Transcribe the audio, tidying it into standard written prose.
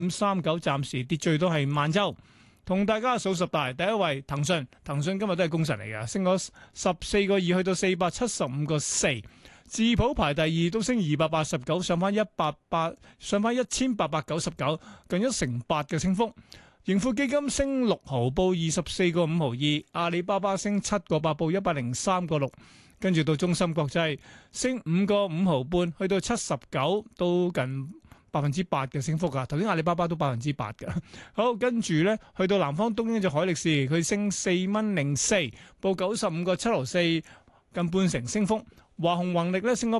539，暫時跌最多係萬洲。同大家數十大，第一位騰訊，騰訊今日都係功臣嚟嘅，升咗14個2，去到475個4。智譜排第二，都升289，上翻188，上翻1899，近1成8嘅升幅。盈富基金升6毫，報24個5毫2。阿里巴巴升7個8，報103個6。跟住到中芯國際升5個5毫半，去到79，到近8%嘅升幅噶。頭先阿里巴巴都8%噶。好，跟住咧去到南方東英隻海力士，佢升4.04蚊，報95個7毫4，近半成升幅。華虹宏力咧升咗